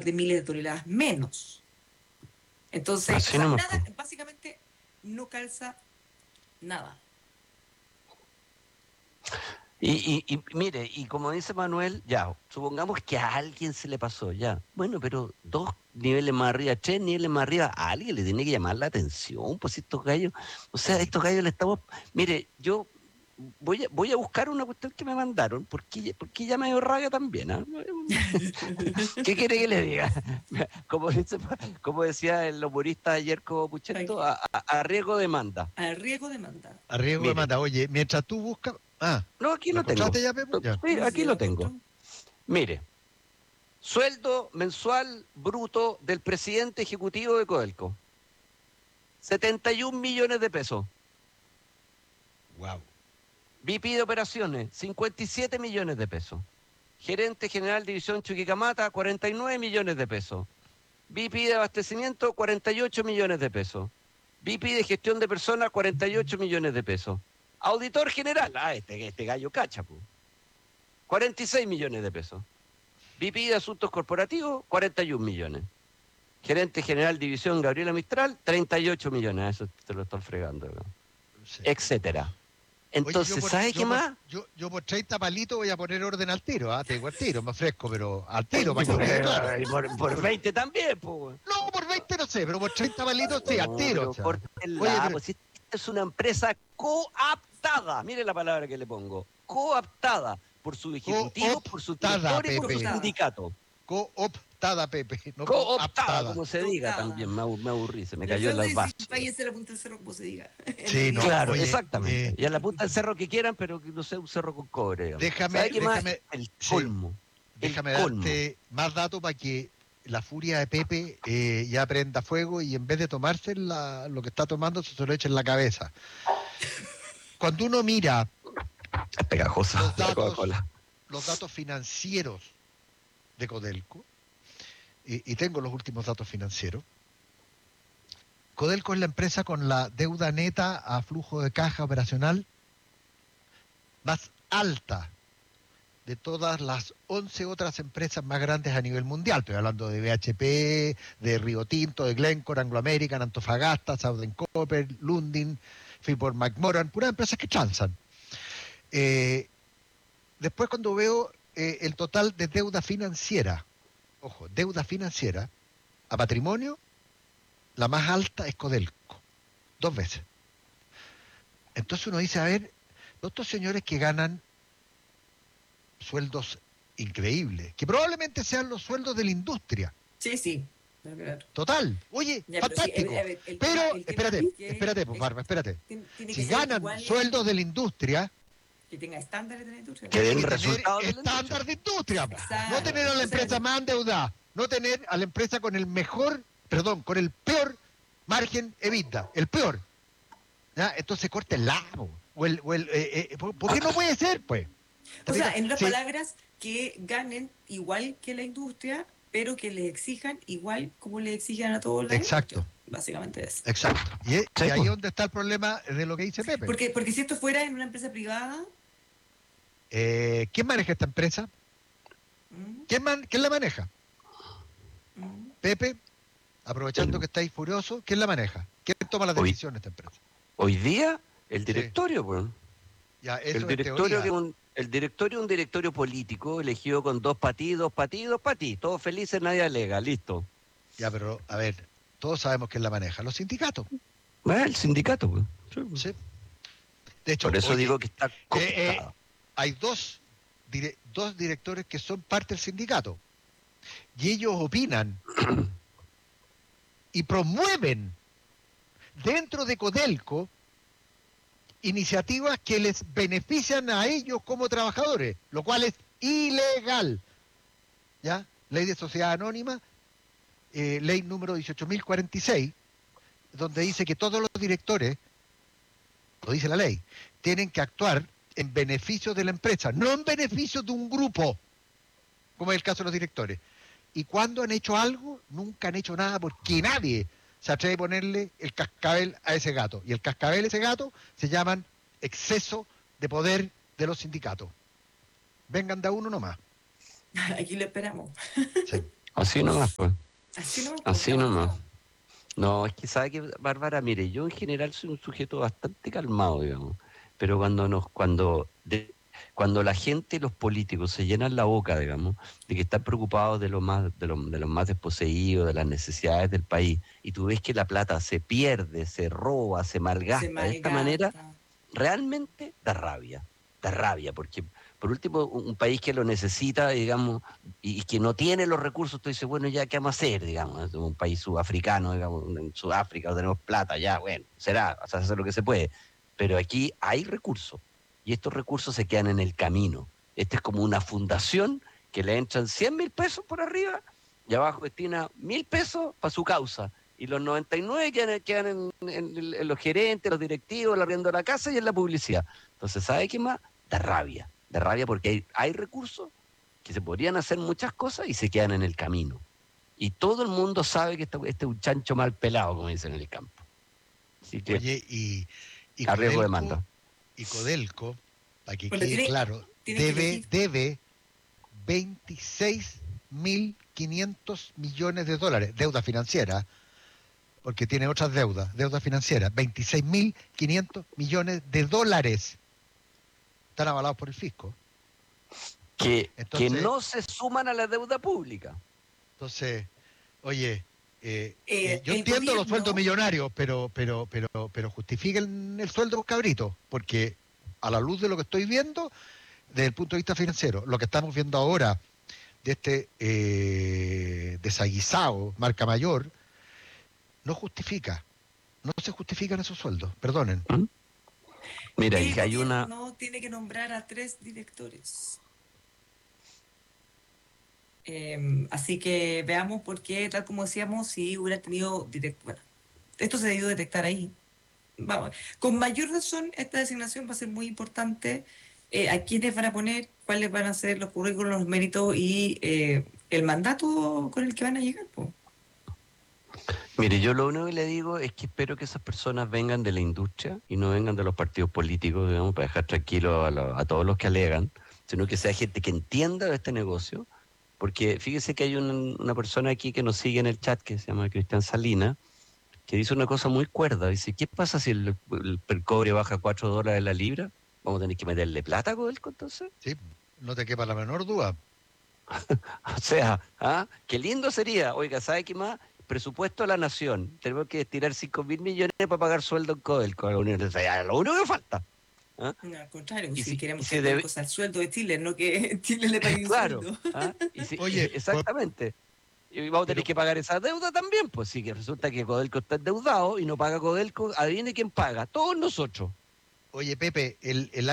de miles de toneladas menos. Entonces, Así nomás, nada, po. básicamente no calza nada. Y mire, y como dice Manuel, ya, supongamos que a alguien se le pasó, ya. Bueno, pero 2 niveles más arriba, 3 niveles más arriba, a alguien le tiene que llamar la atención, pues estos gallos, o sea, estos gallos le estamos. Mire, yo voy a buscar una cuestión que me mandaron, porque ya me dio rabia también, ¿ah? ¿Qué quiere que le diga? Como decía el humorista ayer como Puchento, a riesgo de demanda. A riesgo de mandar. A riesgo de Mire, manda. Oye, mientras tú buscas... no, aquí ¿lo lo tengo. encontraste ya, Pepe? Ya. Sí, Sí, aquí ya lo lo tengo. encontró. Mire, sueldo mensual bruto del presidente ejecutivo de Codelco. 71 millones de pesos. Wow. VP de operaciones, 57 millones de pesos. Gerente general división Chuquicamata, 49 millones de pesos. VP de abastecimiento, 48 millones de pesos. VP de gestión de personas, 48 millones de pesos. Auditor general, este gallo cacha, po. 46 millones de pesos. VP de Asuntos Corporativos, 41 millones. Gerente General División Gabriela Mistral, 38 millones. Eso te lo están fregando, ¿no? Sí. Etcétera. Oye, Entonces, ¿sabe qué más? Yo por 30 palitos voy a poner orden al tiro, te digo al tiro, me fresco, pero al tiro, para que quede claro. Y por 20 también, pues. No, por 20 no sé, pero por 30 palitos sí, al No, tiro. pero O sea. córtenla, Oye, pero... pues si esta es una empresa coaptada. Mire la palabra que le pongo. Coaptada por su ejecutivo, por su Cooptada, director y por su Pepe. sindicato. Cooptada, Pepe, no Cooptada, coaptada. como se diga Cooptada. también. Me aburrí, se me Pero cayó yo en voy a las decir, bases. váyanse a la punta del cerro, como se diga. Sí, no, Claro, oye, exactamente. Y a la punta del cerro que quieran, pero que no sea un cerro con cobre. Digamos. ¿Sabe qué más? El colmo. Déjame el colmo. darte más datos para que la furia de Pepe ya prenda fuego y en vez de tomarse lo que está tomando, se lo eche en la cabeza. Cuando uno mira Es pegajosa los la datos, Coca-Cola. los datos financieros de Codelco, y tengo los últimos datos financieros, Codelco es la empresa con la deuda neta a flujo de caja operacional más alta de todas las 11 otras empresas más grandes a nivel mundial. Estoy hablando de BHP, de Río Tinto, de Glencore, Anglo American, Antofagasta, Southern Copper, Lundin, Freeport McMoran, puras empresas que transan. Después cuando veo el total de deuda financiera, ojo, deuda financiera, a patrimonio, la más alta es Codelco, 2 veces. Entonces uno dice, a ver, estos señores que ganan sueldos increíbles, que probablemente sean los sueldos de la industria. Sí. Claro. Total. Oye, Ya, fantástico. Pero, espérate, pues, Barba, espérate. Tiene Si que ser ganan igual sueldos de la industria, que tenga estándares de la industria. Que den tiene que tener resultados de la estándar de industria. Exacto. No tener a la empresa más endeudada, no tener a la empresa con el peor margen EBITDA, el peor. ¿Ya? Entonces corta el lado. ¿Por qué no puede ser, pues? O sea, en otras Sí. palabras, que ganen igual que la industria, pero que les exijan igual como le exigen a todos los. Exacto. Básicamente eso. Exacto. Y ahí es donde está el problema de lo que dice Pepe. Porque si esto fuera en una empresa privada... ¿Quién maneja esta empresa? ¿Quién la maneja? Pepe, aprovechando que estáis furioso, ¿quién la maneja? ¿Quién toma las decisiones de esta empresa? Hoy día, el directorio, pues. Ya, eso El directorio es un directorio político elegido con 2 patí, 2 patí, 2 patí. Todos felices, nadie alega, listo. Ya, pero, a ver, todos sabemos quién la maneja. Los sindicatos. El sindicato, pues. Sí. De hecho, por eso digo que está complicado. hay dos directores que son parte del sindicato. Y ellos opinan y promueven dentro de Codelco iniciativas que les benefician a ellos como trabajadores, lo cual es ilegal. ¿Ya? Ley de Sociedad Anónima, ley número 18.046, donde dice que todos los directores, lo dice la ley, tienen que actuar en beneficio de la empresa, no en beneficio de un grupo, como es el caso de los directores. Y cuando han hecho algo, nunca han hecho nada porque nadie se atreve a ponerle el cascabel a ese gato. Y el cascabel a ese gato se llaman exceso de poder de los sindicatos. Vengan de a uno nomás. Aquí lo esperamos. Sí. Así nomás, pues. Así no, pues, Así estamos nomás. todos. No, es que sabe que, Bárbara, mire, yo en general soy un sujeto bastante calmado, digamos, pero cuando la gente y los políticos se llenan la boca, digamos, de que están preocupados de los más desposeídos, de las necesidades del país, y tú ves que la plata se pierde, se roba, se Se malgasta de esta manera, malgasta. realmente da rabia, porque por último, un país que lo necesita, digamos, y que no tiene los recursos, tú dices, bueno, ya, ¿qué vamos a hacer? Digamos, es un país sudafricano, digamos, en Sudáfrica no tenemos plata, ya, bueno, será, o sea, hacer lo que se puede. Pero aquí hay recursos, y estos recursos se quedan en el camino. Esta es como una fundación que le entran 100.000 pesos por arriba, y abajo destina 1.000 pesos para su causa. Y los 99 quedan en los gerentes, los directivos, el arriendo de la casa y en la publicidad. Entonces, ¿sabe qué más? Da rabia porque hay recursos que se podrían hacer muchas cosas y se quedan en el camino. Y todo el mundo sabe que este es un chancho mal pelado, como dicen en el campo. Así que, Oye, y a riesgo de Codelco, demanda. para que Bueno, quede claro, tiene que elegir. debe 26.500 millones de dólares, deuda financiera, porque tiene otras deudas financieras, 26.500 millones de dólares están avalados por el fisco. Que Entonces, no se suman a la deuda pública. oye, yo El entiendo los sueldos gobierno, millonarios, pero justifiquen el sueldo, cabrito, porque a la luz de lo que estoy viendo, desde el punto de vista financiero, lo que estamos viendo ahora de este desaguisado, marca mayor, no se justifican esos sueldos, perdonen. ¿Mm? Mira, el y hay una... gobierno tiene que nombrar a 3 directores. Así que veamos por qué, tal como decíamos, si hubiera tenido bueno, esto se debió detectar ahí. Vamos, con mayor razón, esta designación va a ser muy importante. A quiénes van a poner, cuáles van a ser los currículos, los méritos y el mandato con el que van a llegar, po. Mire, yo lo único que le digo es que espero que esas personas vengan de la industria y no vengan de los partidos políticos, digamos, para dejar tranquilo a todos los que alegan, sino que sea gente que entienda de este negocio, porque fíjese que hay una persona aquí que nos sigue en el chat que se llama Cristian Salina, que dice una cosa muy cuerda, dice, ¿qué pasa si el cobre baja a $4 la libra? ¿Vamos a tener que meterle plata a Codelco entonces? Sí, no te quepa la menor duda. O sea, ¿ah? Qué lindo sería. Oiga, ¿sabe qué más? Presupuesto a la nación. Tenemos que destinar 5.000 millones para pagar sueldo en Codelco. Lo único que falta. ¿Ah? No, al contrario, Y si si, y queremos si que debe- Codelco sea el sueldo de Chile, no que Chile le pague un claro, sueldo. ¿ah? Oye, Exactamente. Y vamos a tener pero que pagar esa deuda también, pues sí, que resulta que Codelco está endeudado y no paga Codelco. Adivine quién paga. Todos nosotros. oye, Pepe, el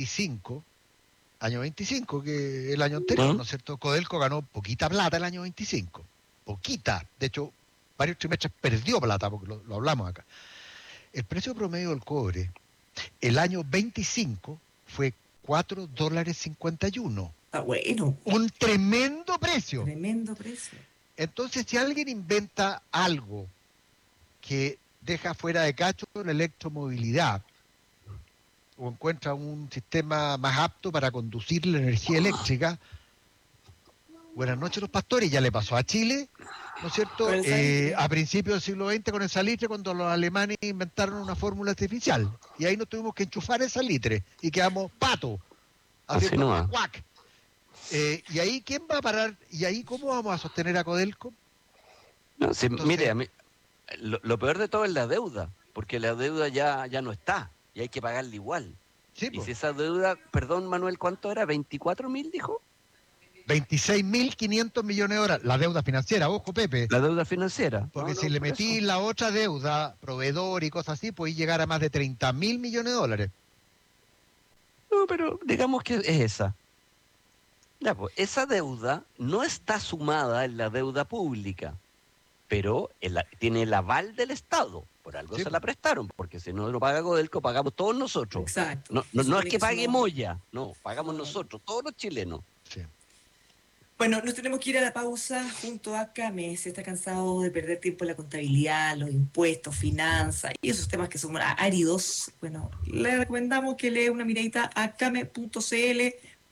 año 25, que el año anterior, ¿Mm? ¿no es cierto? Codelco ganó poquita plata el año 25, poquita, de hecho, varios trimestres perdió plata, porque lo hablamos acá. El precio promedio del cobre, el año 25 fue $4.51, Está bueno, un tremendo precio. tremendo precio. Entonces, si alguien inventa algo que deja fuera de cacho la electromovilidad, o encuentra un sistema más apto para conducir la energía eléctrica, buenas noches los pastores, ya le pasó a Chile, ¿no es Con cierto? el salitre. A principios del siglo XX con el salitre, cuando los alemanes inventaron una fórmula artificial, y ahí nos tuvimos que enchufar el salitre, y quedamos pato, Así haciendo nomás. cuac, cuac. Y ahí, ¿quién va a parar? ¿Y ahí cómo vamos a sostener a Codelco? No, sí, Entonces, mire, lo peor de todo es la deuda, porque la deuda ya no está y hay que pagarla igual. sí, Y pues, si esa deuda, perdón Manuel, ¿cuánto era? ¿24.000 dijo? 26.500 millones de dólares, la deuda financiera, ojo Pepe, La deuda financiera. porque No, si le por eso. metí la otra deuda, proveedor y cosas así, podéis llegar a más de 30.000 millones de dólares. No, pero digamos que es esa. Ya, pues, esa deuda no está sumada en la deuda pública, pero tiene el aval del Estado. Por algo Sí, se pues. la prestaron, porque si no lo paga Codelco, pagamos todos nosotros. Exacto. No es Supone que pague somos. Moya, no, pagamos No. nosotros, todos los chilenos. Sí. Bueno, nos tenemos que ir a la pausa junto a Came. Se está cansado de perder tiempo en la contabilidad, los impuestos, finanzas y esos temas que son áridos. Bueno, le recomendamos que lea una miradita a came.cl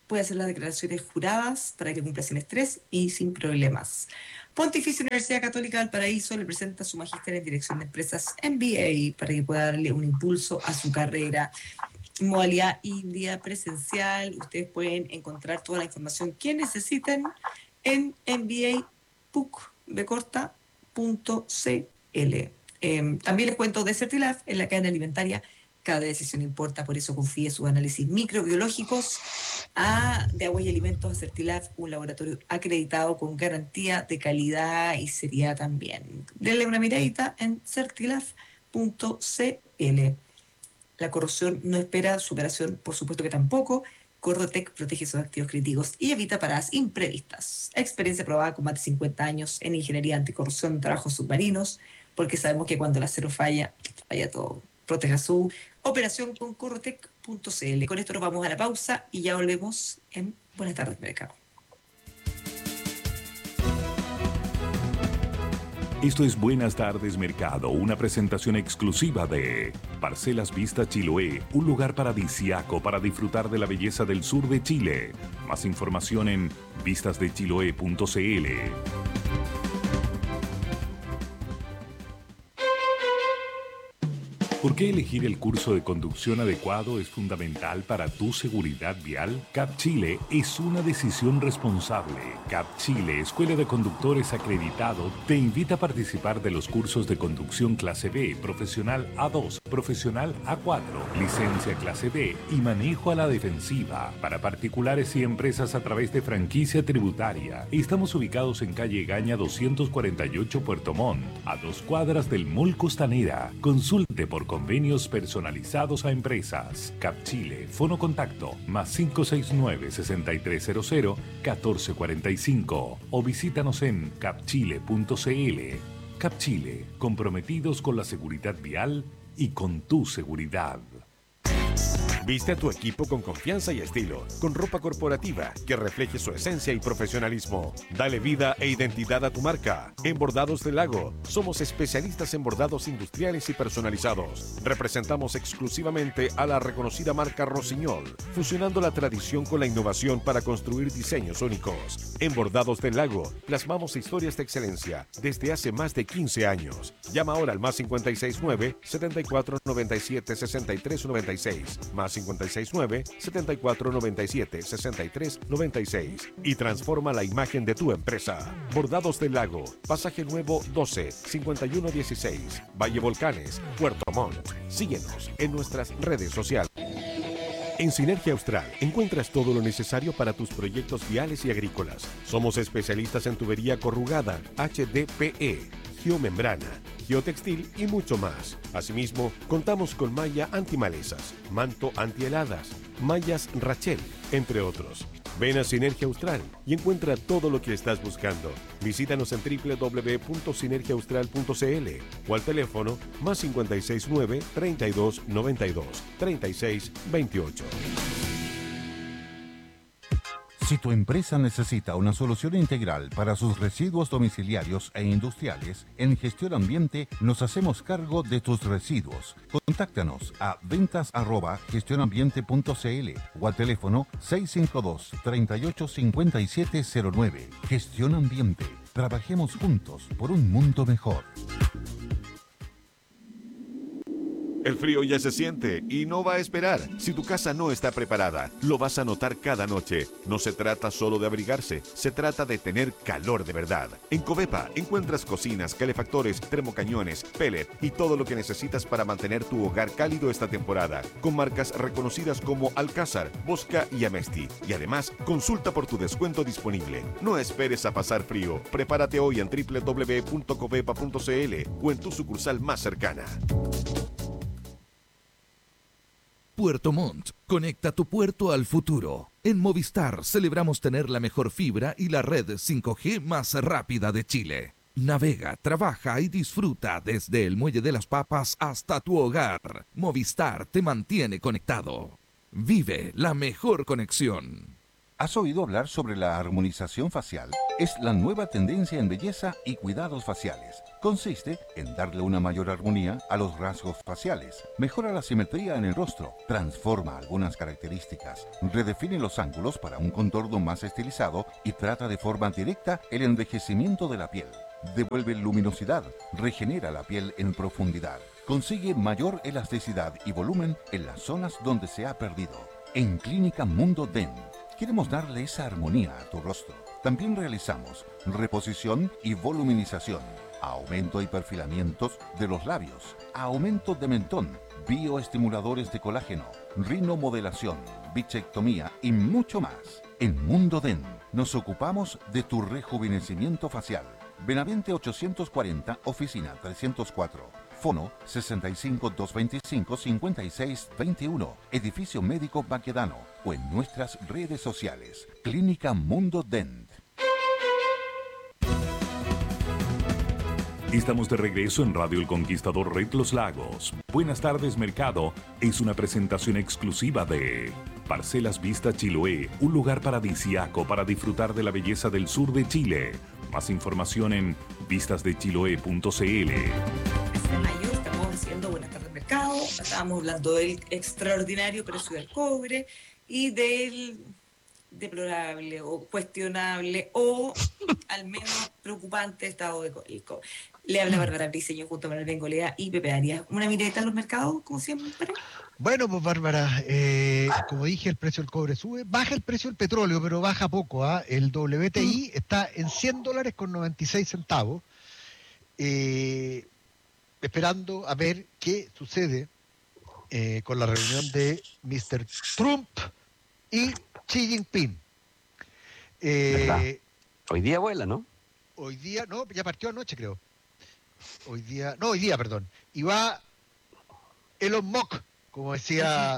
puede hacer las declaraciones juradas para que cumpla sin estrés y sin problemas. Pontificia Universidad Católica del Paraíso le presenta a su magíster en Dirección de Empresas MBA para que pueda darle un impulso a su carrera. Modalidad híbrida presencial. Ustedes pueden encontrar toda la información que necesiten en mbabook.cl. También les cuento de Certilab, en la cadena alimentaria. Cada decisión importa, por eso confíe sus análisis microbiológicos de agua y alimentos a Certilab, un laboratorio acreditado con garantía de calidad y seriedad también. Denle una miradita en certilab.cl. La corrosión no espera superación, por supuesto que tampoco. Corrotec protege sus activos críticos y evita paradas imprevistas. Experiencia probada con más de 50 años en ingeniería anticorrosión en trabajos submarinos, porque sabemos que cuando el acero falla, falla todo. Proteja su operación con corrotec.cl. Con esto nos vamos a la pausa y ya volvemos en Buenas tardes, Mercado. Esto es Buenas tardes Mercado, una presentación exclusiva de Parcelas Vista Chiloé, un lugar paradisíaco para disfrutar de la belleza del sur de Chile. Más información en vistasdechiloé.cl. ¿Por qué elegir el curso de conducción adecuado es fundamental para tu seguridad vial? CAP Chile es una decisión responsable. CAP Chile, Escuela de Conductores Acreditado, te invita a participar de los cursos de conducción clase B, profesional A2, profesional A4, licencia clase B y manejo a la defensiva para particulares y empresas a través de franquicia tributaria. Estamos ubicados en calle Gaña 248 Puerto Montt, a 2 cuadras del Mall Costanera. Consulte por convenios personalizados a empresas. CAP Chile, fono contacto más 569-6300-1445 o visítanos en capchile.cl. CAP Chile, comprometidos con la seguridad vial y con tu seguridad. Viste a tu equipo con confianza y estilo, con ropa corporativa que refleje su esencia y profesionalismo. Dale vida e identidad a tu marca. En Bordados del Lago, somos especialistas en bordados industriales y personalizados. Representamos exclusivamente a la reconocida marca Rossignol, fusionando la tradición con la innovación para construir diseños únicos. En Bordados del Lago, plasmamos historias de excelencia desde hace más de 15 años. Llama ahora al más 569-7497-6396, más 569-7497-6396 y transforma la imagen de tu empresa. Bordados del Lago, Pasaje Nuevo 12, 5116, Valle Volcanes, Puerto Montt. Síguenos en nuestras redes sociales. En Sinergia Austral encuentras todo lo necesario para tus proyectos viales y agrícolas. Somos especialistas en tubería corrugada, HDPE, geomembrana, geotextil y mucho más. Asimismo, contamos con malla antimalezas, manto antiheladas, mallas Rachel, entre otros. Ven a Sinergia Austral y encuentra todo lo que estás buscando. Visítanos en www.sinergiaaustral.cl o al teléfono más 569 32 92 36 28. Si tu empresa necesita una solución integral para sus residuos domiciliarios e industriales, en Gestión Ambiente nos hacemos cargo de tus residuos. Contáctanos a ventas@gestionambiente.cl o al teléfono 652-385709. Gestión Ambiente. Trabajemos juntos por un mundo mejor. El frío ya se siente y no va a esperar. Si tu casa no está preparada, lo vas a notar cada noche. No se trata solo de abrigarse, se trata de tener calor de verdad. En Covepa encuentras cocinas, calefactores, termocañones, pellet y todo lo que necesitas para mantener tu hogar cálido esta temporada. Con marcas reconocidas como Alcázar, Bosca y Amesti. Y además, consulta por tu descuento disponible. No esperes a pasar frío. Prepárate hoy en www.covepa.cl o en tu sucursal más cercana. Puerto Montt, conecta tu puerto al futuro. En Movistar celebramos tener la mejor fibra y la red 5G más rápida de Chile. Navega, trabaja y disfruta desde el Muelle de las Papas hasta tu hogar. Movistar te mantiene conectado. Vive la mejor conexión. ¿Has oído hablar sobre la armonización facial? Es la nueva tendencia en belleza y cuidados faciales. Consiste en darle una mayor armonía a los rasgos faciales, mejora la simetría en el rostro, transforma algunas características, redefine los ángulos para un contorno más estilizado y trata de forma directa el envejecimiento de la piel. Devuelve luminosidad, regenera la piel en profundidad, consigue mayor elasticidad y volumen en las zonas donde se ha perdido. En Clínica Mundo Dent queremos darle esa armonía a tu rostro. También realizamos reposición y voluminización, aumento y perfilamientos de los labios, aumento de mentón, bioestimuladores de colágeno, rinomodelación, bichectomía y mucho más. En Mundo Dent nos ocupamos de tu rejuvenecimiento facial. Benavente 840, oficina 304. Fono 65-225-5621. Edificio Médico Baquedano. O en nuestras redes sociales. Clínica Mundo Dent. Estamos de regreso en Radio El Conquistador Red Los Lagos. Buenas tardes, mercado. Es una presentación exclusiva de Parcelas Vista Chiloé, un lugar paradisíaco para disfrutar de la belleza del sur de Chile. Más información en vistasdechiloe.cl. Mayo estamos haciendo Buenas tardes, mercado. Estábamos hablando del extraordinario precio del cobre y del deplorable o cuestionable o al menos preocupante estado del cobre. Le habla Bárbara Briceño junto a Manuel Bengolea y Pepe Arias. Una miradita en los mercados, como siempre. Bueno, pues Bárbara, como dije, el precio del cobre sube, baja el precio del petróleo, pero baja poco. El WTI está en $100.96, esperando a ver qué sucede con la reunión de Mr. Trump y Xi Jinping. Hoy día vuela, ¿no? Hoy día, no, ya partió anoche, creo. Hoy día, perdón. Y va Elon Musk, como decía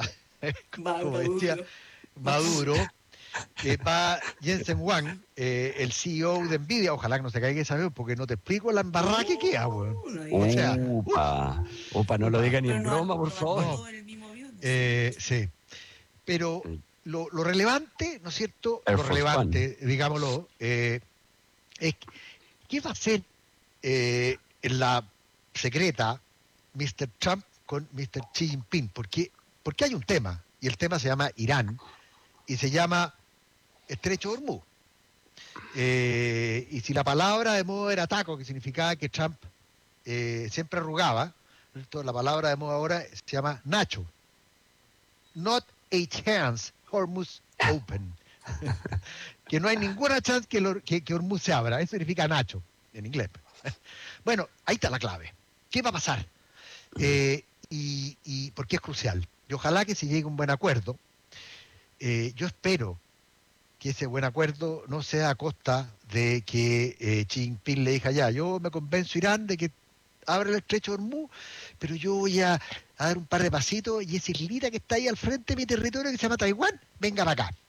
Maduro, va Jensen Huang, el CEO de Nvidia. Ojalá que no se caiga esa vez, porque no te explico la embarrada que queda, weón. O sea, no lo diga ni en broma, por favor. No, en el mismo avión. Sí. Pero lo relevante, ¿no es cierto? Air Lo Force relevante, digámoslo, es qué va a hacer en la secreta Mr. Trump con Mr. Xi Jinping. Porque hay un tema, y el tema se llama Irán, y se llama Estrecho de Hormuz. Y si la palabra de moda era taco, que significaba que Trump siempre arrugaba, ¿cierto? La palabra de moda ahora se llama Nacho. Not a chance, Hormuz open. Que no hay ninguna chance que Hormuz se abra. Eso significa Nacho, en inglés. Bueno, ahí está la clave. ¿Qué va a pasar? Y porque es crucial. Y ojalá que se llegue a un buen acuerdo. Yo espero que ese buen acuerdo no sea a costa de que Xi Jinping le diga yo me convenzo a Irán de que abra el estrecho de Hormuz, pero yo voy a dar un par de pasitos y esa islita que está ahí al frente de mi territorio que se llama Taiwán, venga para acá.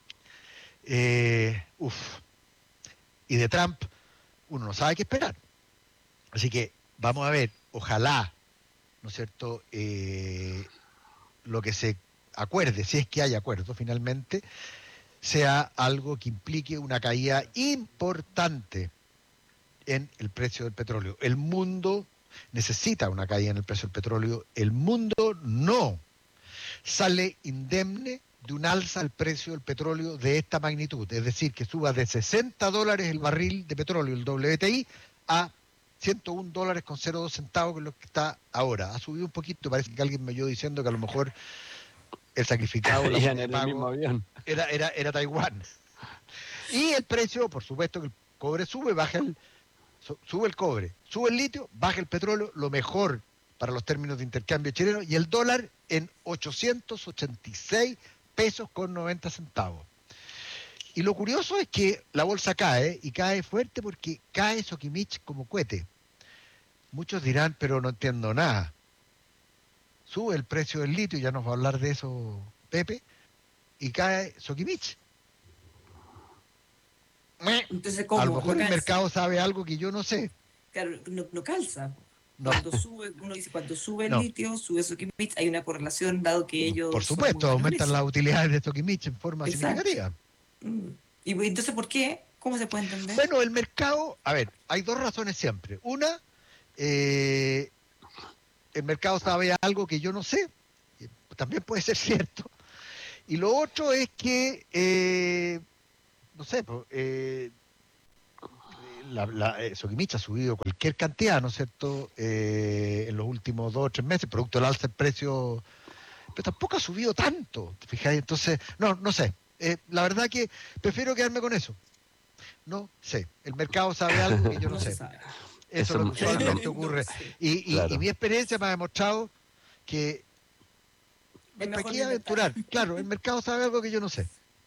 Y de Trump uno no sabe qué esperar. Así que vamos a ver, ojalá, ¿no es cierto?, lo que se acuerde, si es que hay acuerdo finalmente, sea algo que implique una caída importante en el precio del petróleo. El mundo necesita una caída en el precio del petróleo. El mundo no sale indemne de un alza al precio del petróleo de esta magnitud. Es decir, que suba de $60 el barril de petróleo, el WTI, a $101.02, que es lo que está ahora. Ha subido un poquito, parece que alguien me oyó diciendo que a lo mejor el sacrificado la en el mismo avión. Era Taiwán. Y el precio, por supuesto que el cobre sube, sube el cobre, sube el litio, baja el petróleo, lo mejor para los términos de intercambio chileno, y el dólar en 886 pesos con 90 centavos. Y lo curioso es que la bolsa cae, y cae fuerte porque cae Sokimich como cohete. Muchos dirán, pero no entiendo nada. Sube el precio del litio, ya nos va a hablar de eso Pepe, y cae Sokimich. Entonces, ¿cómo? A lo mejor ¿No el calza? mercado sabe algo que yo no sé. Claro, no calza. No. Cuando sube, uno dice, cuando sube el No. litio, sube Sokimich, hay una correlación dado que ellos... Por son supuesto, muy aumentan valores. las utilidades de Sokimich en forma Exacto. significativa. Mm. Y entonces, ¿por qué? ¿Cómo se puede entender? Bueno, el mercado, a ver, hay dos razones siempre. Una, el mercado sabe algo que yo no sé, también puede ser cierto. Y lo otro es que, no sé, Sokimich ha subido cualquier cantidad, ¿no es cierto?, en los últimos 2 o 3 meses, producto del alza del precio, pero tampoco ha subido tanto, ¿te fijáis? Entonces, no sé. La verdad que prefiero quedarme con eso. No sé. El mercado sabe algo que yo no No se sé. sabe. Eso es lo que Eso es lo- usualmente ocurre. No sé. Y Claro. mi experiencia me ha demostrado que Es ¿para mejor qué no inventar. aventurar? Claro, el mercado sabe algo que yo no sé.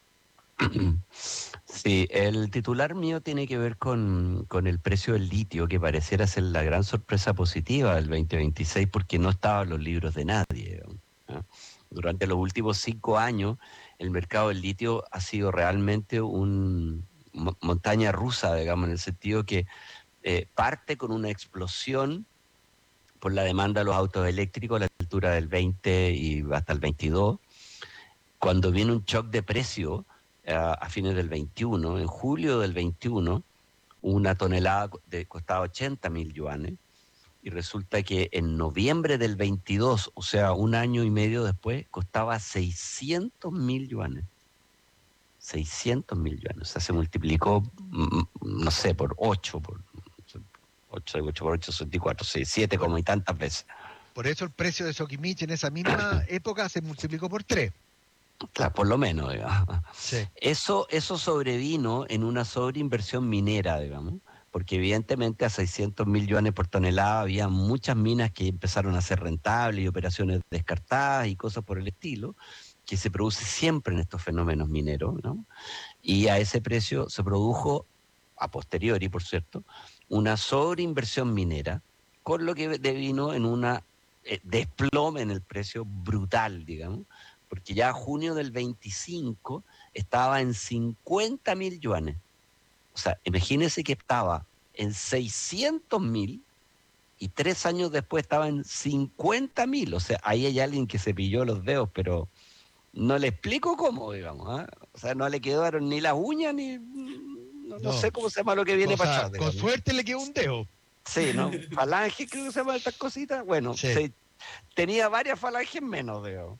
Sí, el titular mío tiene que ver con el precio del litio, que pareciera ser la gran sorpresa positiva del 2026 porque no estaba en los libros de nadie. ¿No? Durante los últimos 5 años, el mercado del litio ha sido realmente un montaña rusa, digamos, en el sentido que parte con una explosión por la demanda de los autos eléctricos a la altura del 20 y hasta el 22. Cuando viene un shock de precio a fines del 21, en julio del 21, una tonelada costaba 80.000 yuanes y resulta que en noviembre del 22, o sea, un año y medio después, costaba 600.000 yuanes. 600.000 yuanes, o sea, se multiplicó, no sé, por 8, por 8 por 8, 64, 6, 7 Bueno, como y tantas veces. por eso el precio de Sokimich en esa misma época se multiplicó por 3. Claro, por lo menos, digamos. Sí. Eso sobrevino en una sobreinversión minera, digamos, porque evidentemente a 600.000 yuanes por tonelada había muchas minas que empezaron a ser rentables y operaciones descartadas y cosas por el estilo, que se produce siempre en estos fenómenos mineros, ¿no? Y a ese precio se produjo, a posteriori, por cierto, una sobreinversión minera, con lo que devino en una desplome en el precio brutal, digamos, porque ya a junio del 25 estaba en 50.000 yuanes. O sea, imagínense que estaba en 600.000 y 3 años después estaba en 50.000. O sea, ahí hay alguien que se pilló los dedos, pero no le explico cómo, digamos. ¿Ah? O sea, no le quedaron ni las uñas, ni... No No, sé cómo se llama lo que viene o para sea, atrás, con digamos. suerte le quedó un dedo. Sí, ¿no? Falange, creo que se llama estas cositas. Bueno, Sí. tenía varias falanges menos, digamos.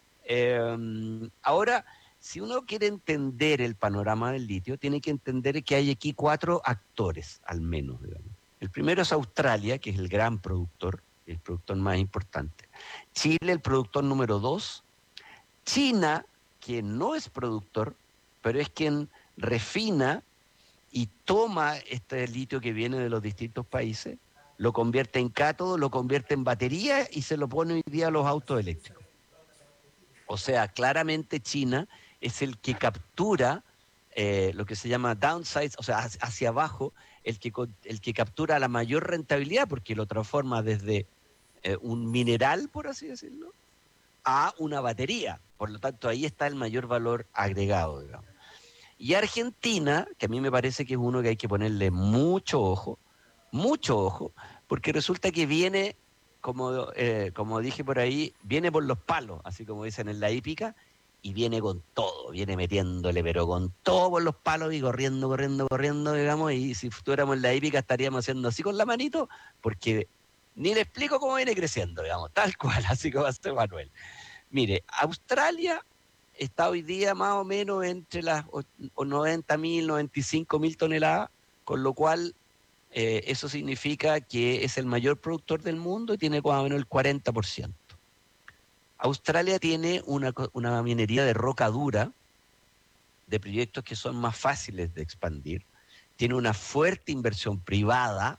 Ahora, si uno quiere entender el panorama del litio, tiene que entender que hay aquí 4 actores, al menos, digamos. El primero es Australia, que es el gran productor, el productor más importante. Chile, el productor número 2. China, que no es productor, pero es quien refina y toma este litio que viene de los distintos países, lo convierte en cátodo, lo convierte en batería y se lo pone hoy día a los autos eléctricos. O sea, claramente China es el que captura lo que se llama downsides, o sea, hacia abajo, el que captura la mayor rentabilidad porque lo transforma desde un mineral, por así decirlo, a una batería. Por lo tanto, ahí está el mayor valor agregado, digamos. Y Argentina, que a mí me parece que es uno que hay que ponerle mucho ojo, porque resulta que viene, como dije por ahí, viene por los palos, así como dicen en la hípica, y viene con todo, viene metiéndole, pero con todo por los palos y corriendo, digamos, y si estuviéramos en la hípica estaríamos haciendo así con la manito, porque ni le explico cómo viene creciendo, digamos, tal cual, así como hace Manuel. Mire, Australia está hoy día más o menos entre las 90.000, 95.000 toneladas, con lo cual eso significa que es el mayor productor del mundo y tiene más o menos el 40%. Australia tiene una minería de roca dura, de proyectos que son más fáciles de expandir, tiene una fuerte inversión privada,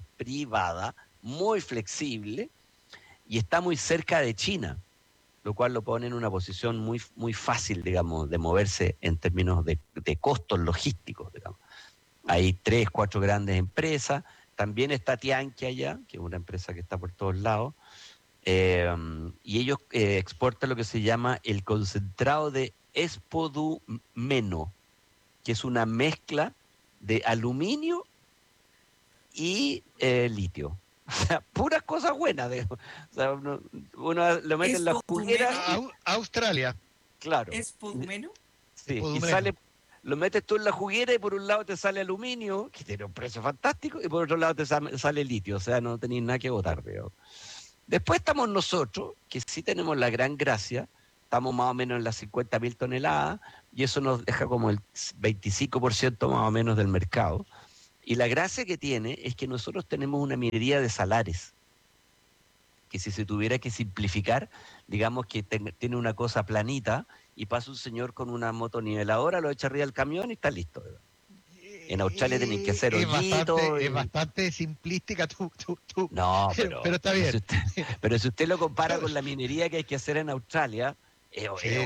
muy flexible, y está muy cerca de China, lo cual lo pone en una posición muy, muy fácil, digamos, de moverse en términos de costos logísticos, digamos. Hay 3, 4 grandes empresas, también está Tianqi allá, que es una empresa que está por todos lados, y ellos exportan lo que se llama el concentrado de espodumeno, que es una mezcla de aluminio y litio. O sea, puras cosas buenas. O sea, uno lo mete en la juguera. ¿Espodumeno? Australia. Claro. ¿Es podumeno? Sí, y Podumeno. lo metes tú en la juguera y por un lado te sale aluminio, que tiene un precio fantástico, y por otro lado te sale litio, o sea, no tenéis nada que botar, digamos. Después estamos nosotros, que sí tenemos la gran gracia, estamos más o menos en las 50.000 toneladas, y eso nos deja como el 25% más o menos del mercado. Y la gracia que tiene es que nosotros tenemos una minería de salares, que si se tuviera que simplificar, digamos que tiene una cosa planita, y pasa un señor con una motoniveladora, lo echa arriba del camión y está listo. En Australia tienen que hacer hoyitos. Es bastante simplística tú. No, pero está bien. Pero si usted lo compara con la minería que hay que hacer en Australia, es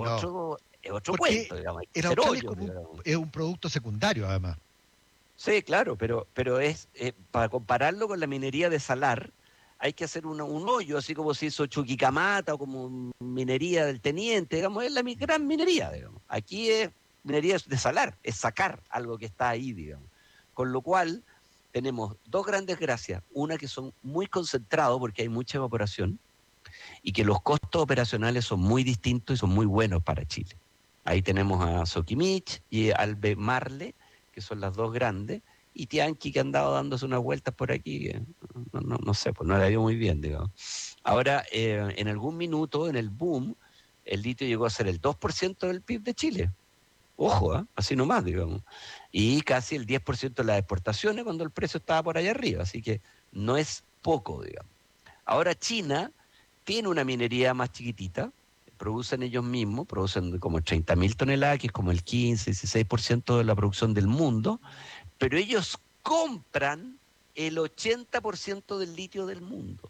otro cuento, digamos. Hay que En hacer Australia hoyos, es un producto secundario, además. Sí, claro, pero es para compararlo con la minería de salar, hay que hacer un hoyo, así como se hizo Chuquicamata o como minería del Teniente, digamos, es la gran minería, digamos. Aquí es minería de salar, es sacar algo que está ahí, digamos. Con lo cual, tenemos dos grandes gracias. Una, que son muy concentrados porque hay mucha evaporación y que los costos operacionales son muy distintos y son muy buenos para Chile. Ahí tenemos a Soquimich y Albemarle, que son las dos grandes, y Tianqi, que han dado dándose unas vueltas por aquí, que no sé, pues no la dio muy bien, digamos. Ahora, en algún minuto, en el boom, el litio llegó a ser el 2% del PIB de Chile. Ojo, así nomás, digamos. Y casi el 10% de las exportaciones cuando el precio estaba por allá arriba, así que no es poco, digamos. Ahora China tiene una minería más chiquitita, producen ellos mismos, producen como 30.000 toneladas, que es como el 15-16% de la producción del mundo, pero ellos compran el 80% del litio del mundo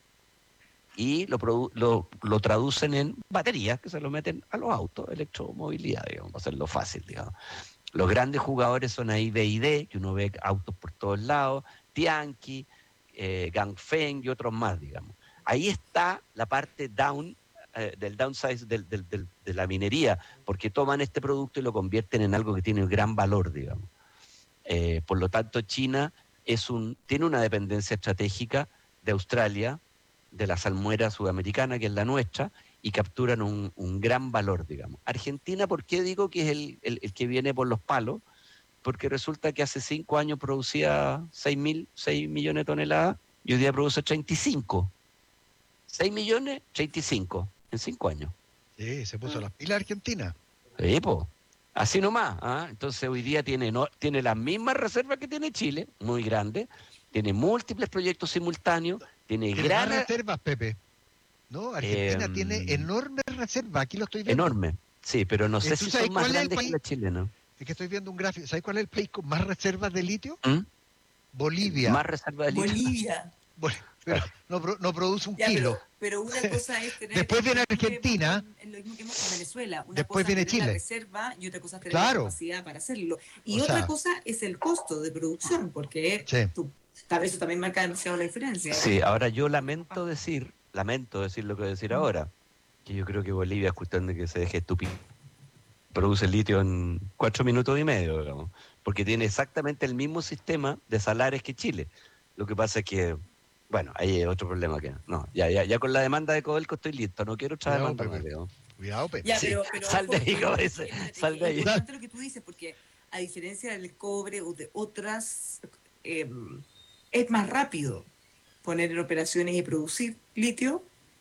y lo traducen en baterías que se lo meten a los autos, electromovilidad, digamos, para hacerlo fácil, digamos. Los grandes jugadores son ahí BYD, que uno ve autos por todos lados, Tianqi, Ganfeng y otros más, digamos. Ahí está la parte del downsize de la minería, porque toman este producto y lo convierten en algo que tiene un gran valor, digamos. Por lo tanto, China tiene una dependencia estratégica de Australia, de la salmuera sudamericana, que es la nuestra, y capturan un gran valor, digamos. Argentina, ¿por qué digo que es el que viene por los palos? Porque resulta que hace 5 años producía 6 millones de toneladas y hoy día produce 35. 6 millones, 35, en 5 años. Sí, se puso las pilas Argentina. Sí, po. Así nomás. Entonces hoy día tiene las mismas reservas que tiene Chile, muy grande, tiene múltiples proyectos simultáneos, tiene grandes reservas, Pepe. No, Argentina tiene enormes reservas, aquí lo estoy viendo. Enorme, sí, pero no sé si son más grandes que la chilena. Es que estoy viendo un gráfico. ¿Sabes cuál es el país con más reservas de litio? Bolivia. Más reservas de litio. Bolivia. Pero no produce un kilo. Pero una cosa es tener... Después viene Argentina. En lo mismo que hemos en Venezuela. Una después cosa viene es tener Chile. la reserva y otra cosa es tener la capacidad para hacerlo. Y otra cosa es el costo de producción, porque tal vez eso también marca demasiado la diferencia. Sí, ahora yo lamento decir lo que voy a decir ahora, que yo creo que Bolivia es cuestión de que se deje estúpido. Produce litio en 4 minutos y medio, digamos, porque tiene exactamente el mismo sistema de salares que Chile. Lo que pasa es que, bueno, ahí hay otro problema que ya con la demanda de Codelco estoy listo, no quiero otra demanda más, digamos. Cuidado, Pepe. Ya, pero sal de ahí, como dice, sal de ahí. Es importante lo que tú dices, porque a diferencia del cobre o de otras, es más rápido poner en operaciones y producir litio.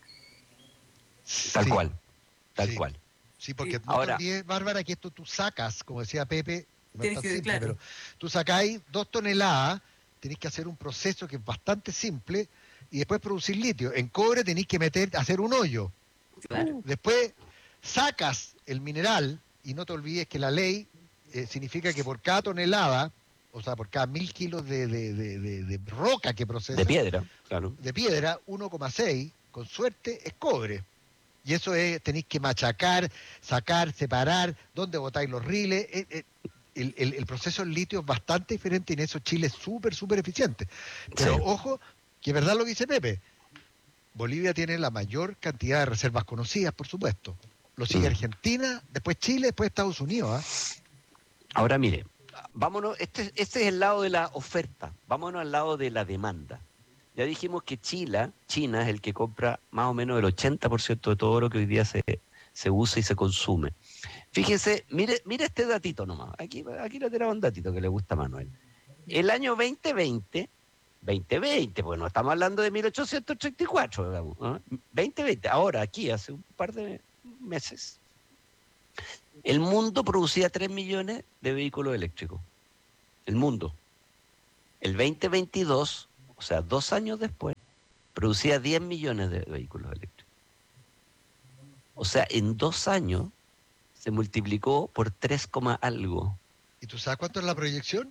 Tal cual. Sí, porque ahora, Bárbara, que esto tú sacas, como decía Pepe, no es tan simple, claro. pero tú sacáis 2 toneladas, tenés que hacer un proceso que es bastante simple y después producir litio. En cobre tenés que hacer un hoyo. Claro. Después sacas el mineral y no te olvides que la ley significa que por cada tonelada, o sea, por cada 1.000 kilos de roca que procesa. De piedra, claro. De piedra, 1,6, con suerte, es cobre. Y eso tenéis que machacar, sacar, separar, dónde botáis los riles. El proceso del litio es bastante diferente y en eso Chile es súper eficiente. Pero ojo, que es verdad lo que dice Pepe. Bolivia tiene la mayor cantidad de reservas conocidas, por supuesto. Lo sigue Argentina, después Chile, después Estados Unidos. Ahora mire, vámonos, este es el lado de la oferta, vámonos al lado de la demanda. Ya dijimos que China es el que compra más o menos el 80% de todo lo que hoy día se usa y se consume. Fíjese, mire este datito nomás. Aquí le tenemos un datito que le gusta a Manuel. El año 2020, porque no estamos hablando de 1834, digamos, ¿no? 2020, ahora, aquí, hace un par de meses, el mundo producía 3 millones de vehículos eléctricos. El mundo. El 2022, o sea, 2 años después, producía 10 millones de vehículos eléctricos. O sea, en 2 años se multiplicó por 3, algo. ¿Y tú sabes cuánto es la proyección?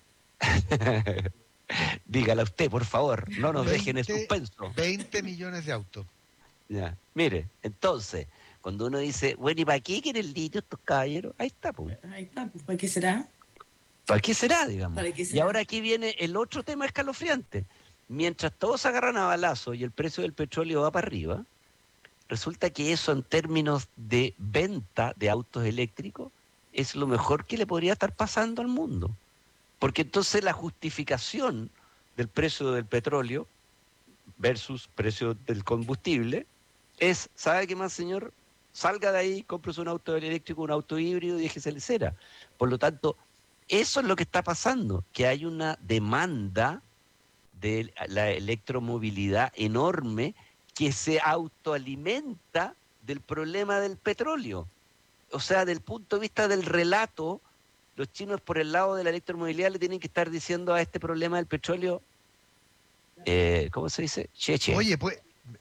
Dígala usted, por favor, no nos dejen en suspenso. 20 millones de autos. Ya. Mire, entonces, cuando uno dice, bueno, ¿y para qué quieren el litio estos caballeros? Ahí está, pues. Ahí está, pues, ¿para qué será? ¿Para qué será, digamos? ¿Para qué Y será? ahora aquí viene el otro tema escalofriante. Mientras todos se agarran a balazo y el precio del petróleo va para arriba, resulta que eso en términos de venta de autos eléctricos es lo mejor que le podría estar pasando al mundo. Porque entonces la justificación del precio del petróleo versus precio del combustible es, ¿sabe qué más, señor? Salga de ahí, cómprese un auto eléctrico, un auto híbrido y déjese el cera. Por lo tanto, eso es lo que está pasando, que hay una demanda de la electromovilidad enorme que se autoalimenta del problema del petróleo. O sea, del punto de vista del relato, los chinos por el lado de la electromovilidad le tienen que estar diciendo a este problema del petróleo, ¿cómo se dice? Che. Oye, pues,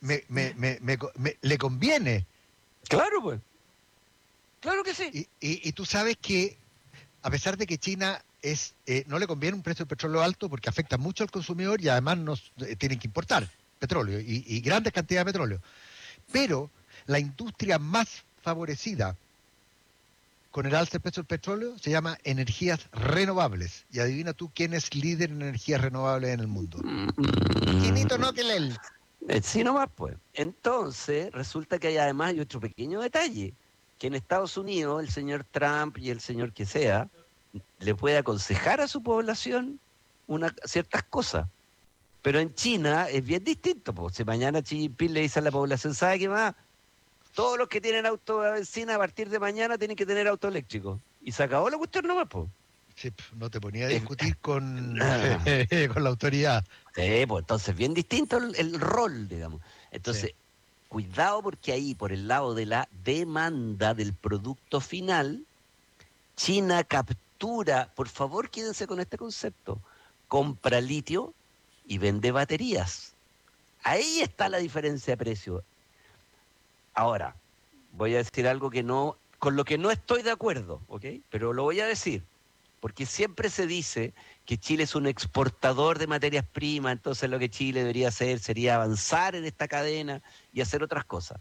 le conviene. Claro, pues. Claro que sí. Y tú sabes que, a pesar de que China no le conviene un precio del petróleo alto porque afecta mucho al consumidor y además tienen que importar petróleo y grandes cantidades de petróleo. Pero la industria más favorecida con el alza del precio del petróleo se llama energías renovables. Y adivina tú quién es líder en energías renovables en el mundo. Chinito Nokelel. Sí, nomás, pues. Entonces, resulta que hay además otro pequeño detalle, que en Estados Unidos el señor Trump y el señor que sea le puede aconsejar a su población ciertas cosas. Pero en China es bien distinto, pues. Si mañana Xi Jinping le dice a la población, ¿sabe qué más? Todos los que tienen auto de benzina a partir de mañana tienen que tener auto eléctrico. Y se acabó la cuestión nomás, pues. Sí, no te ponía a discutir con la autoridad. Sí, pues entonces bien distinto el rol, digamos. Entonces, Sí. Cuidado porque ahí, por el lado de la demanda del producto final, China captura, por favor quédense con este concepto, compra litio y vende baterías. Ahí está la diferencia de precio. Ahora, voy a decir algo con lo que no estoy de acuerdo, ¿ok? Pero lo voy a decir, porque siempre se dice que Chile es un exportador de materias primas, entonces lo que Chile debería hacer sería avanzar en esta cadena y hacer otras cosas.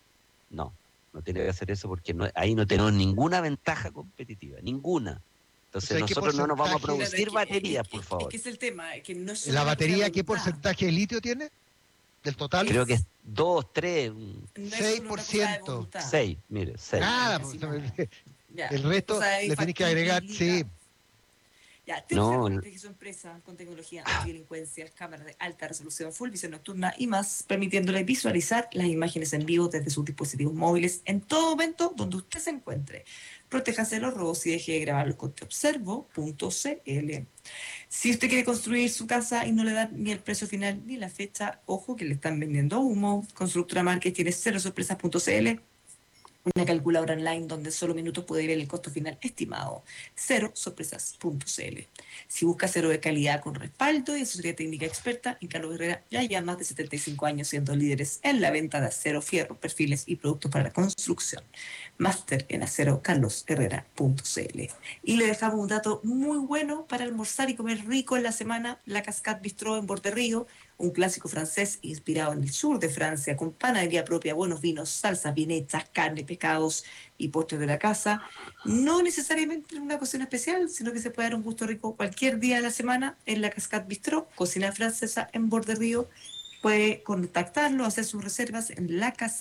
No tiene que hacer eso porque ahí no tenemos ninguna ventaja competitiva, ninguna. Entonces O sea, nosotros no nos vamos a porcentaje- producir baterías, por Es favor. que es el tema, que no es ¿La solamente batería la qué voluntad. porcentaje de litio tiene? ¿Del total? Creo que es 2, 3, No es solo una cosa de 6%. voluntad. 6, mire, 6. Nada, Casi pues, nada. Ya, el resto cosa de le tenés que agregar, factibilidad. sí. Ya, No, Telefónica y su empresa con tecnología antidelincuencia, cámaras de alta resolución, full visión nocturna y más, permitiéndole visualizar las imágenes en vivo desde sus dispositivos móviles en todo momento donde usted se encuentre. Protéjase de los robos y deje de grabarlos con teobservo.cl. Si usted quiere construir su casa y no le dan ni el precio final ni la fecha, ojo que le están vendiendo humo. Constructora Márquez tiene cerosorpresas.cl, una calculadora online donde en solo minutos puede ver el costo final estimado. Cerosorpresas.cl. Si busca cero de calidad con respaldo y asesoría técnica experta, en Carlos Herrera ya llevan más de 75 años siendo líderes en la venta de acero, fierro, perfiles y productos para la construcción. Máster en acero, carlosherrera.cl. Y le dejamos un dato muy bueno para almorzar y comer rico en la semana: la Cascade Bistrot en Borderío, un clásico francés inspirado en el sur de Francia, con panadería propia, buenos vinos, salsas bien hechas, carne, pescados y postres de la casa. No necesariamente en una cocina especial, sino que se puede dar un gusto rico cualquier día de la semana en la Cascade Bistrot, cocina francesa en Borderío. Puede contactarlo, hacer sus reservas en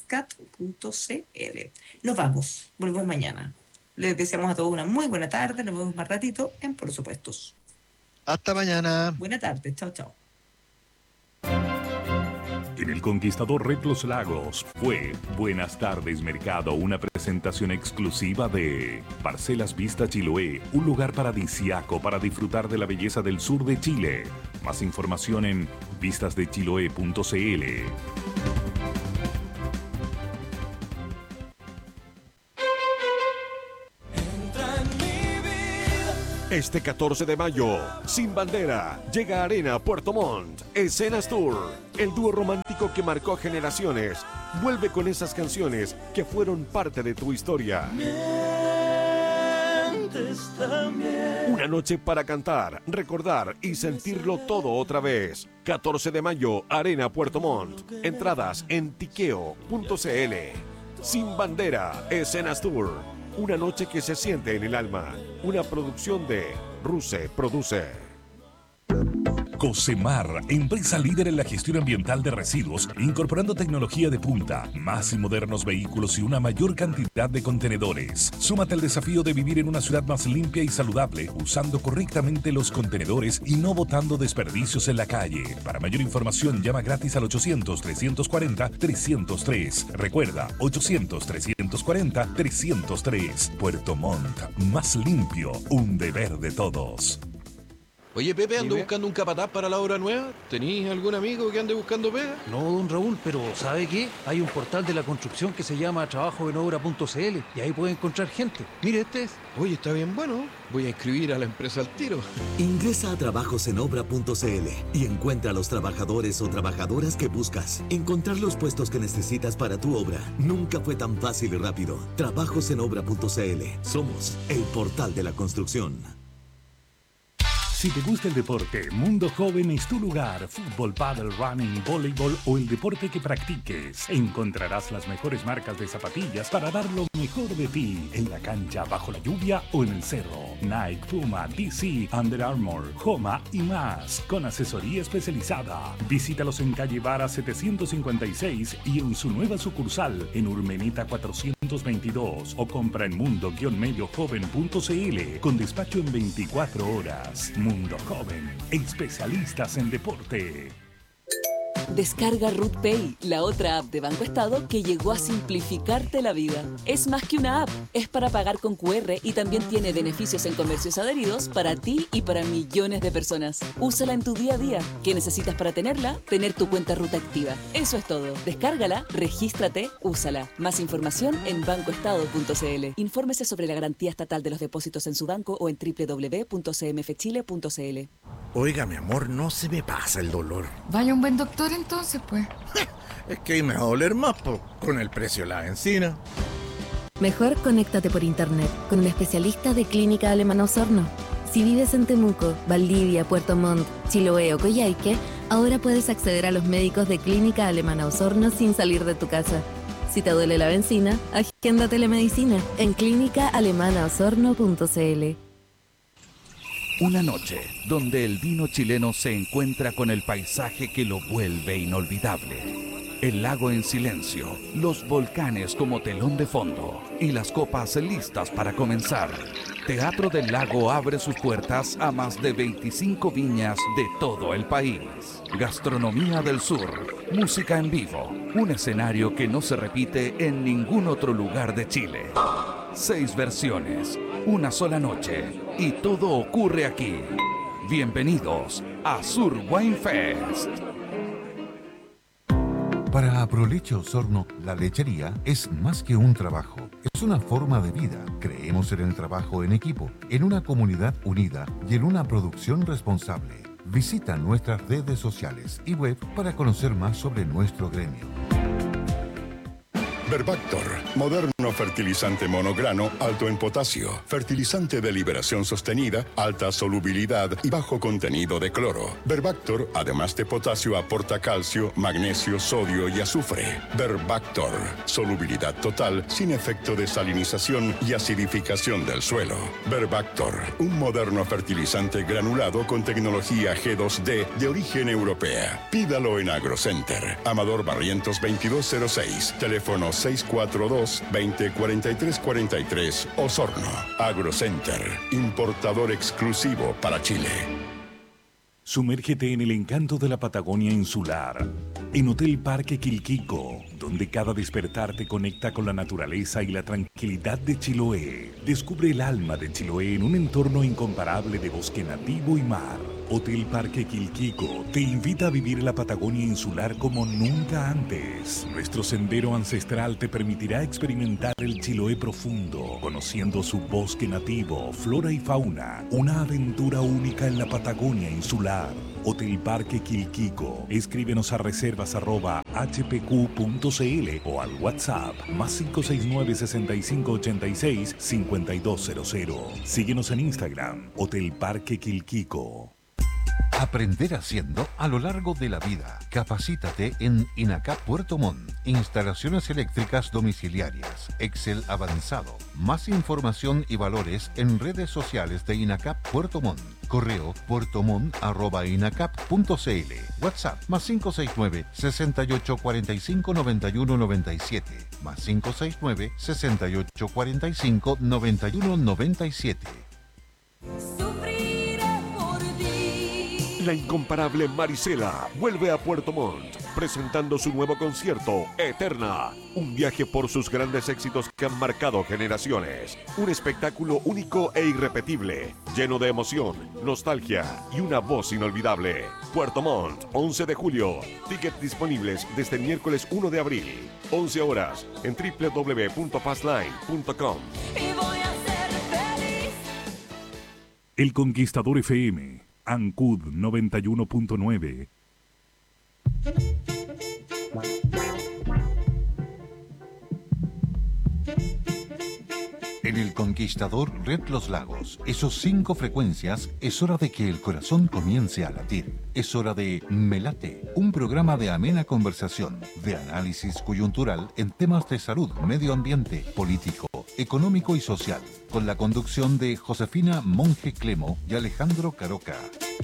lacascat.cl. Nos vamos, volvemos mañana. Les deseamos a todos una muy buena tarde, nos vemos más ratito en Por Supuestos. Hasta mañana. Buena tarde, chao, chao. en el Conquistador Red Los Lagos fue Buenas tardes Mercado, una presentación exclusiva de Parcelas Vista Chiloé, un lugar paradisiaco para disfrutar de la belleza del sur de Chile. Más información en vistasdechiloe.cl. Este 14 de mayo, Sin Bandera, llega a Arena Puerto Montt, Escenas Tour. El dúo romántico que marcó generaciones vuelve con esas canciones que fueron parte de tu historia. Una noche para cantar, recordar y sentirlo todo otra vez. 14 de mayo, Arena Puerto Montt. Entradas en tiqueo.cl. Sin Bandera, Escenas Tour. Una noche que se siente en el alma. Una producción de Ruse Produce. Cosemar, empresa líder en la gestión ambiental de residuos, incorporando tecnología de punta, más y modernos vehículos y una mayor cantidad de contenedores. Súmate al desafío de vivir en una ciudad más limpia y saludable, usando correctamente los contenedores y no botando desperdicios en la calle. Para mayor información, llama gratis al 800-340-303. Recuerda, 800-340-303. Puerto Montt, más limpio, un deber de todos. Oye, Pepe, ando buscando un capataz para la obra nueva. ¿Tenís algún amigo que ande buscando pega? No, don Raúl, pero ¿sabe qué? Hay un portal de la construcción que se llama trabajoenobra.cl y ahí puede encontrar gente. Mire, este es. Oye, está bien bueno. Voy a inscribir a la empresa al tiro. Ingresa a trabajosenobra.cl y encuentra a los trabajadores o trabajadoras que buscas. Encontrar los puestos que necesitas para tu obra nunca fue tan fácil y rápido. Trabajosenobra.cl. Somos el portal de la construcción. Si te gusta el deporte, Mundo Joven es tu lugar. Fútbol, pádel, running, voleibol o el deporte que practiques. Encontrarás las mejores marcas de zapatillas para dar lo mejor de ti. En la cancha, bajo la lluvia o en el cerro. Nike, Puma, DC, Under Armour, Homa y más. Con asesoría especializada. Visítalos en calle Vara 756 y en su nueva sucursal en Urmeneta 422. O compra en mundo-mediojoven.cl con despacho en 24 horas. Mundo Joven, especialistas en deporte. Descarga Root Pay, la otra app de Banco Estado que llegó a simplificarte la vida. Es más que una app, es para pagar con QR y también tiene beneficios en comercios adheridos para ti y para millones de personas. Úsala en tu día a día. ¿Qué necesitas para tenerla? Tener tu cuenta Ruta activa. Eso es todo. Descárgala, regístrate, úsala. Más información en bancoestado.cl. Infórmese sobre la garantía estatal de los depósitos en su banco o en www.cmfchile.cl. Oiga, mi amor, no se me pasa el dolor. Vaya un buen doctor entonces, pues. Es que ahí me va a doler más, con el precio de la benzina. Mejor conéctate por internet con un especialista de Clínica Alemana Osorno. Si vives en Temuco, Valdivia, Puerto Montt, Chiloé o Coyhaique, ahora puedes acceder a los médicos de Clínica Alemana Osorno sin salir de tu casa. Si te duele la benzina, agenda telemedicina en clínicaalemanaosorno.cl. Una noche donde el vino chileno se encuentra con el paisaje que lo vuelve inolvidable. El lago en silencio, los volcanes como telón de fondo y las copas listas para comenzar. Teatro del Lago abre sus puertas a más de 25 viñas de todo el país. Gastronomía del Sur, música en vivo, un escenario que no se repite en ningún otro lugar de Chile. 6 versiones, una sola noche y todo ocurre aquí. Bienvenidos a Sur Wine Fest. Para Aproleche Osorno, la lechería es más que un trabajo, es una forma de vida. Creemos en el trabajo en equipo, en una comunidad unida y en una producción responsable. Visita nuestras redes sociales y web para conocer más sobre nuestro gremio. Verbactor, moderno fertilizante monograno alto en potasio, fertilizante de liberación sostenida, alta solubilidad y bajo contenido de cloro. Verbactor, además de potasio, aporta calcio, magnesio, sodio y azufre. Verbactor, solubilidad total, sin efecto de salinización y acidificación del suelo. Verbactor, un moderno fertilizante granulado con tecnología G2D de origen europea. Pídalo en AgroCenter. Amador Barrientos 2206, teléfono 642-204343, Osorno. AgroCenter, importador exclusivo para Chile. Sumérgete en el encanto de la Patagonia insular, en Hotel Parque Quilquico, donde cada despertar te conecta con la naturaleza y la tranquilidad de Chiloé. Descubre el alma de Chiloé en un entorno incomparable de bosque nativo y mar. Hotel Parque Quilquico te invita a vivir la Patagonia insular como nunca antes. Nuestro sendero ancestral te permitirá experimentar el Chiloé profundo, conociendo su bosque nativo, flora y fauna. Una aventura única en la Patagonia insular. Hotel Parque Quilquico. Escríbenos a reservas@hpq.cl o al WhatsApp +569 6586 5200. Síguenos en Instagram, Hotel Parque Quilquico. Aprender haciendo a lo largo de la vida. Capacítate en INACAP Puerto Montt. Instalaciones eléctricas domiciliarias. Excel avanzado. Más información y valores en redes sociales de INACAP Puerto Montt. Correo puertomont@inacap.cl. WhatsApp +569 6845 9197. +569 6845 9197. La incomparable Marisela vuelve a Puerto Montt, presentando su nuevo concierto, Eterna. Un viaje por sus grandes éxitos que han marcado generaciones. Un espectáculo único e irrepetible, lleno de emoción, nostalgia y una voz inolvidable. Puerto Montt, 11 de julio. Tickets disponibles desde el miércoles 1 de abril. 11 horas en www.passline.com. El Conquistador FM. Ancud 91.9. En el Conquistador Red Los Lagos, esos 5 frecuencias, es hora de que el corazón comience a latir. Es hora de Melate, un programa de amena conversación, de análisis coyuntural en temas de salud, medio ambiente, político, económico y social, con la conducción de Josefina Monge Clemo y Alejandro Caroca.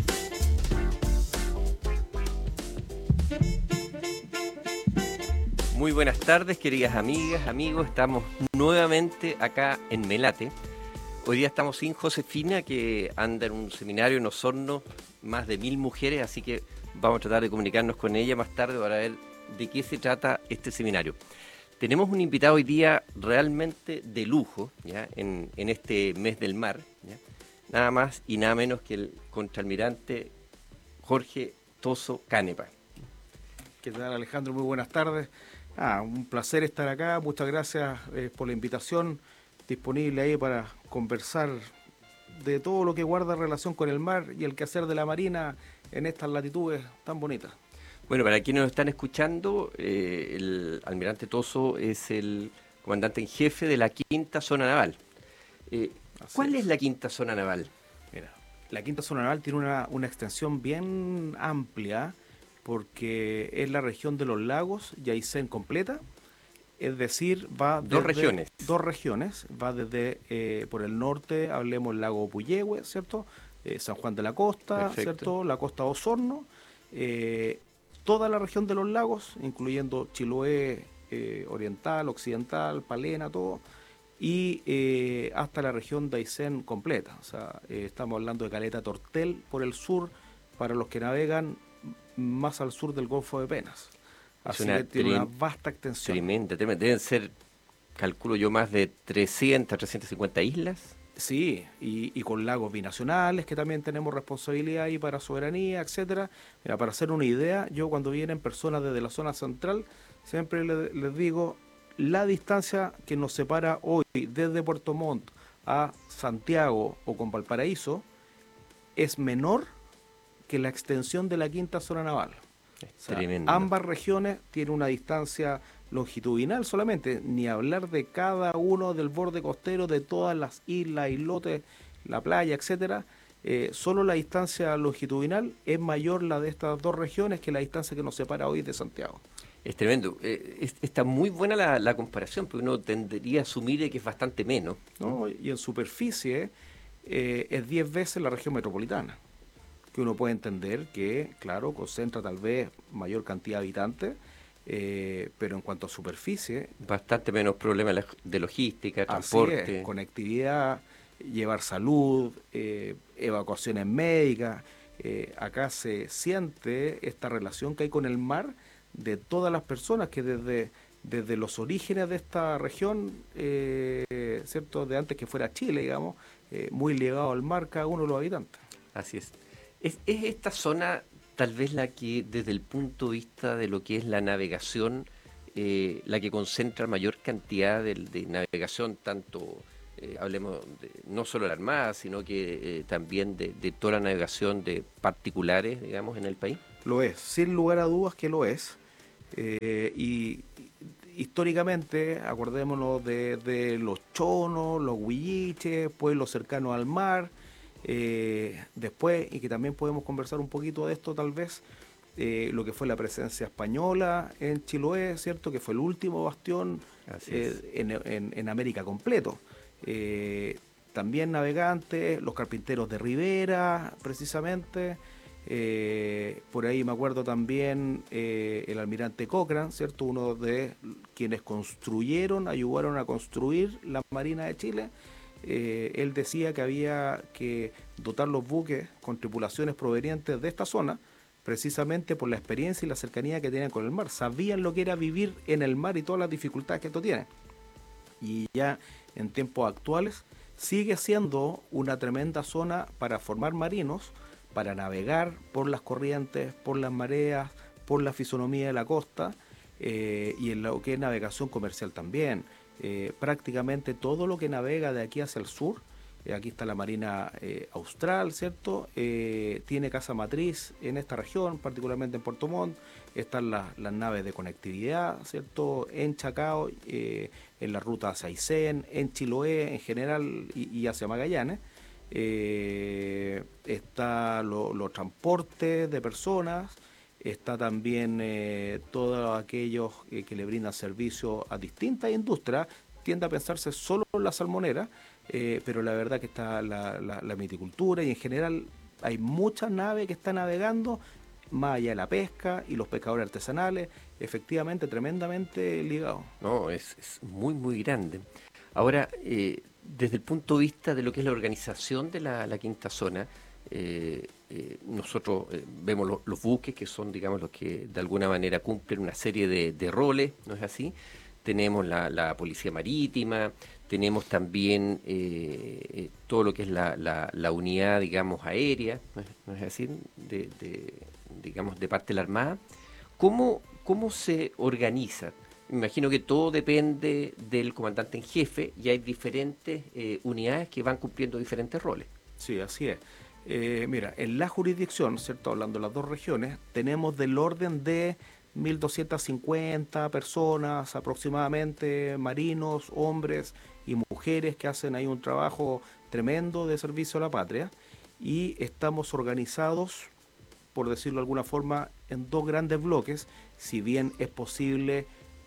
Muy buenas tardes, queridas amigas, amigos. Estamos nuevamente acá en Melate. Hoy día estamos sin Josefina, que anda en un seminario en Osorno, más de 1000 mujeres, así que vamos a tratar de comunicarnos con ella más tarde para ver de qué se trata este seminario. Tenemos un invitado hoy día realmente de lujo, ¿ya? En este mes del mar, ¿ya? Nada más y nada menos que el contraalmirante Jorge Toso Canepa. ¿Qué tal, Alejandro? Muy buenas tardes. Un placer estar acá. Muchas gracias por la invitación. Disponible ahí para conversar de todo lo que guarda relación con el mar y el quehacer de la Marina en estas latitudes tan bonitas. Bueno, para quienes nos están escuchando, el almirante Toso es el comandante en jefe de la Quinta Zona Naval. ¿Cuál es la Quinta Zona Naval? Mira, la Quinta Zona Naval tiene una extensión bien amplia, porque es la región de los lagos y Aysén completa, es decir, va desde... Dos regiones, va desde, por el norte, hablemos el lago Puyehue, ¿cierto? San Juan de la Costa, perfecto, ¿cierto? La costa de Osorno, toda la región de los lagos, incluyendo Chiloé oriental, occidental, Palena, todo, y hasta la región de Aysén completa. O sea, estamos hablando de Caleta Tortel por el sur, para los que navegan más al sur del Golfo de Penas. Así que tiene una vasta extensión. Tremenda. Deben ser, calculo yo, más de 300, 350 islas. Sí, y con lagos binacionales, que también tenemos responsabilidad ahí para soberanía, etcétera. Mira, para hacer una idea, yo cuando vienen personas desde la zona central, siempre les digo, la distancia que nos separa hoy desde Puerto Montt a Santiago o con Valparaíso es menor que la extensión de la Quinta Zona Naval. O sea, ambas regiones tienen una distancia longitudinal solamente, ni hablar de cada uno del borde costero, de todas las islas, islotes, la playa, etcétera. Solo la distancia longitudinal es mayor la de estas dos regiones que la distancia que nos separa hoy de Santiago. Es tremendo. Está muy buena la comparación, porque uno tendería a asumir que es bastante menos, ¿no? Y en superficie es 10 veces la región metropolitana, que uno puede entender que, claro, concentra tal vez mayor cantidad de habitantes, pero en cuanto a superficie... Bastante menos problemas de logística, transporte... Es, conectividad, llevar salud, evacuaciones médicas, acá se siente esta relación que hay con el mar de todas las personas que desde los orígenes de esta región, ¿cierto? De antes que fuera Chile, digamos, muy ligado al mar cada uno de los habitantes. Así es. Es esta zona tal vez la que desde el punto de vista de lo que es la navegación, la que concentra mayor cantidad de navegación, tanto, hablemos no solo de la Armada, sino que también de toda la navegación de particulares, digamos, en el país. Lo es, sin lugar a dudas que lo es. Y históricamente, acordémonos de los chonos, los huilliches, pueblos cercanos al mar. Después, y que también podemos conversar un poquito de esto tal vez, lo que fue la presencia española en Chiloé, ¿cierto? Que fue el último bastión en América completo. También navegantes, los carpinteros de Rivera, precisamente. Por ahí me acuerdo también el almirante Cochrane, ¿cierto? Uno de quienes ayudaron a construir la Marina de Chile. Él decía que había que dotar los buques con tripulaciones provenientes de esta zona, precisamente por la experiencia y la cercanía que tenían con el mar. Sabían lo que era vivir en el mar y todas las dificultades que esto tiene. Y ya en tiempos actuales sigue siendo una tremenda zona para formar marinos, para navegar por las corrientes, por las mareas, por la fisonomía de la costa, y en lo que es navegación comercial también. Prácticamente todo lo que navega de aquí hacia el sur, aquí está la Marina Austral, ¿cierto? Tiene casa matriz en esta región, particularmente en Puerto Montt. Están las naves de conectividad, ¿cierto? En Chacao, en la ruta hacia Aysén, en Chiloé en general y hacia Magallanes. Está los transportes de personas, está también todos aquellos que le brindan servicio a distintas industrias. Tiende a pensarse solo en la salmonera, pero la verdad que está la viticultura y en general hay muchas naves que están navegando más allá de la pesca y los pescadores artesanales, efectivamente tremendamente ligados. No, es muy, muy grande. Ahora, desde el punto de vista de lo que es la organización de la quinta zona, nosotros vemos los buques que son, digamos, los que de alguna manera cumplen una serie de roles, ¿no es así? Tenemos la policía marítima, tenemos también todo lo que es la unidad, digamos, aérea, ¿no es así? Digamos, de parte de la Armada. ¿Cómo se organiza? Me imagino que todo depende del comandante en jefe y hay diferentes unidades que van cumpliendo diferentes roles. Sí, así es. Mira, en la jurisdicción, ¿cierto? Hablando de las dos regiones, tenemos del orden de 1.250 personas aproximadamente, marinos, hombres y mujeres que hacen ahí un trabajo tremendo de servicio a la patria, y estamos organizados, por decirlo de alguna forma, en dos grandes bloques, si bien es posible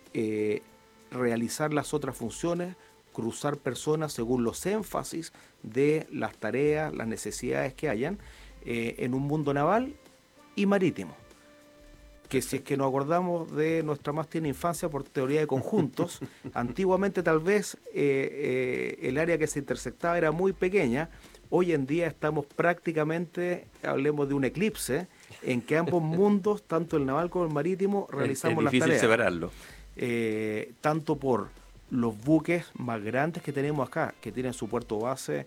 realizar las otras funciones, cruzar personas según los énfasis de las tareas, las necesidades que hayan, en un mundo naval y marítimo. Que si es que nos acordamos de nuestra más tierna infancia por teoría de conjuntos, antiguamente tal vez el área que se intersectaba era muy pequeña. Hoy en día estamos prácticamente, hablemos de un eclipse, en que ambos mundos, tanto el naval como el marítimo, realizamos las tareas. Es difícil separarlo. Tanto por los buques más grandes que tenemos acá, que tienen su puerto base